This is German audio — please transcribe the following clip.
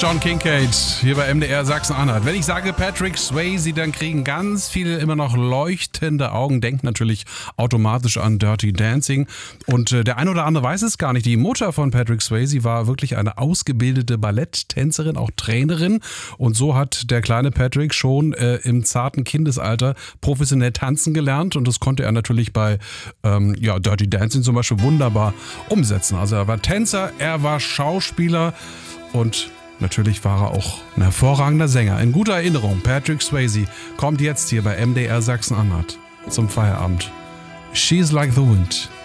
John Kincaid hier bei MDR Sachsen-Anhalt. Wenn ich sage Patrick Swayze, dann kriegen ganz viele immer noch leuchtende Augen, denken natürlich automatisch an Dirty Dancing. Und der eine oder andere weiß es gar nicht. Die Mutter von Patrick Swayze war wirklich eine ausgebildete Balletttänzerin, auch Trainerin. Und so hat der kleine Patrick schon im zarten Kindesalter professionell tanzen gelernt. Und das konnte er natürlich bei Dirty Dancing zum Beispiel wunderbar umsetzen. Also er war Tänzer, er war Schauspieler und natürlich war er auch ein hervorragender Sänger. In guter Erinnerung, Patrick Swayze kommt jetzt hier bei MDR Sachsen-Anhalt zum Feierabend. She's Like the Wind.